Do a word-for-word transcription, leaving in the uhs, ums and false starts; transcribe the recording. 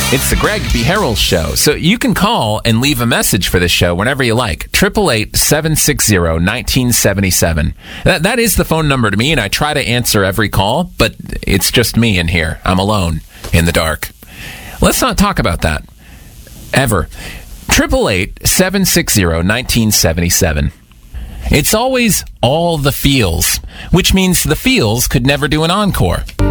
It's the Greg B. Harrell Show. So you can call and leave a message for this show whenever you like. eight eight eight, seven six zero, one nine seven seven. That, that is the phone number to me, and I try to answer every call, but it's just me in here. I'm alone in the dark. Let's not talk about that. Ever. eight eight eight, seven six zero, one nine seven seven. It's always all the feels, which means the feels could never do an encore.